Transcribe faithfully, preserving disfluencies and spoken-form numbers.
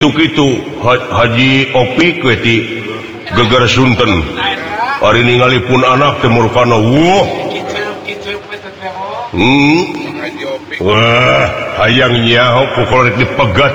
itu Haji Opik weti geger Sunten hari ningalipun anak temurkana wuh hmm wah hayang nyaho pokoknya dipegat